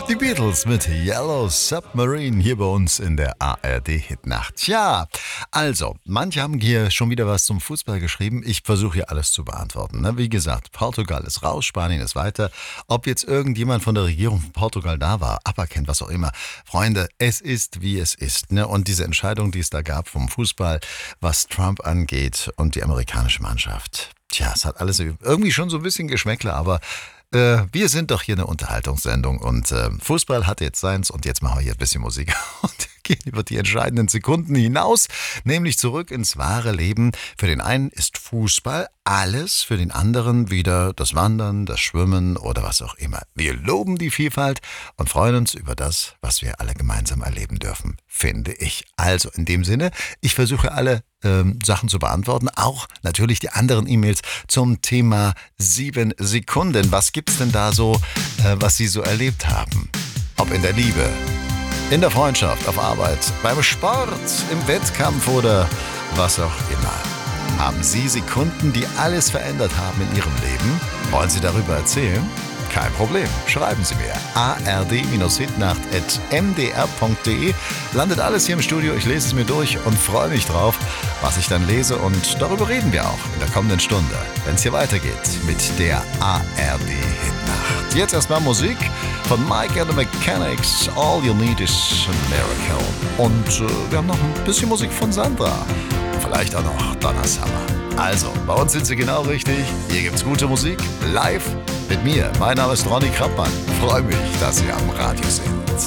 Die Beatles mit Yellow Submarine hier bei uns in der ARD-Hitnacht. Tja, also, manche haben hier schon wieder was zum Fußball geschrieben. Ich versuche hier alles zu beantworten. Ne? Wie gesagt, Portugal ist raus, Spanien ist weiter. Ob jetzt irgendjemand von der Regierung von Portugal da war, aberkennt, was auch immer. Freunde, es ist, wie es ist. Ne? Und diese Entscheidung, die es da gab vom Fußball, was Trump angeht und die amerikanische Mannschaft. Tja, es hat alles irgendwie schon so ein bisschen Geschmäckle, aber wir sind doch hier eine Unterhaltungssendung und Fußball hat jetzt seins und jetzt machen wir hier ein bisschen Musik und gehen über die entscheidenden Sekunden hinaus, nämlich zurück ins wahre Leben. Für den einen ist Fußball alles, für den anderen wieder das Wandern, das Schwimmen oder was auch immer. Wir loben die Vielfalt und freuen uns über das, was wir alle gemeinsam erleben dürfen, finde ich. Also in dem Sinne, ich versuche alle Sachen zu beantworten, auch natürlich die anderen E-Mails zum Thema 7 Sekunden. Was gibt's denn da so, was Sie so erlebt haben? Ob in der Liebe, in der Freundschaft, auf Arbeit, beim Sport, im Wettkampf oder was auch immer. Haben Sie Sekunden, die alles verändert haben in Ihrem Leben? Wollen Sie darüber erzählen? Kein Problem, schreiben Sie mir. ard-hitnacht@mdr.de. Landet alles hier im Studio, ich lese es mir durch und freue mich drauf, was ich dann lese. Und darüber reden wir auch in der kommenden Stunde, wenn es hier weitergeht mit der ARD-Hitnacht. Jetzt erstmal Musik von Mike and the Mechanics. All You Need Is a Miracle. Und wir haben noch ein bisschen Musik von Sandra. Vielleicht auch noch Donna Summer. Also, bei uns sind Sie genau richtig. Hier gibt's gute Musik, live mit mir. Mein Name ist Ronny Krappmann. Freue mich, dass Sie am Radio sind.